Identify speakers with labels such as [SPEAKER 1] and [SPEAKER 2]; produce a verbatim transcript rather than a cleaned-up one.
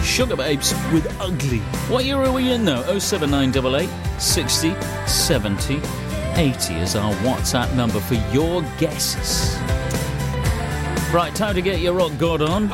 [SPEAKER 1] Sugar Babes with Ugly. What year are we in though? oh seven nine eight eight sixty seventy eighty is our WhatsApp number for your guesses. Right, time to get your rock god on.